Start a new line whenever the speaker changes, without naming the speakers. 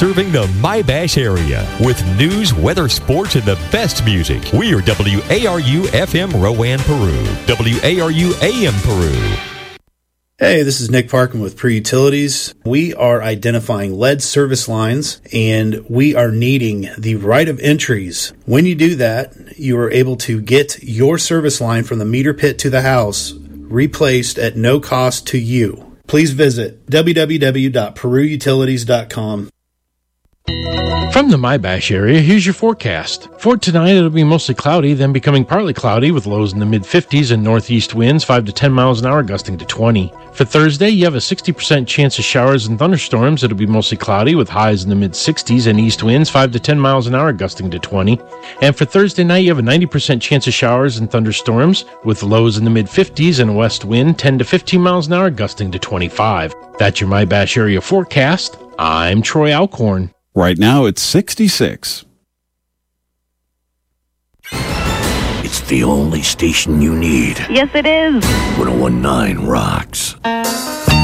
serving the My-Bash area with news, weather, sports, and the best music. We are WARU FM Rowan, Peru. WARU AM Peru.
Hey, this is Nick Parkin with Peru Utilities. We are identifying lead service lines, and we are needing the right of entries. When you do that, you are able to get your service line from the meter pit to the house replaced at no cost to you. Please visit www.perutilities.com.
From the My-Bash area, here's your forecast. For tonight, it'll be mostly cloudy, then becoming partly cloudy with lows in the mid-50s and northeast winds 5 to 10 miles an hour gusting to 20. For Thursday, you have a 60% chance of showers and thunderstorms. It'll be mostly cloudy with highs in the mid-60s and east winds 5 to 10 miles an hour gusting to 20. And for Thursday night, you have a 90% chance of showers and thunderstorms with lows in the mid-50s and a west wind 10 to 15 miles an hour gusting to 25. That's your My-Bash area forecast. I'm Troy Alcorn.
Right now, it's 66.
It's the only station you need.
Yes, it is.
1019 rocks.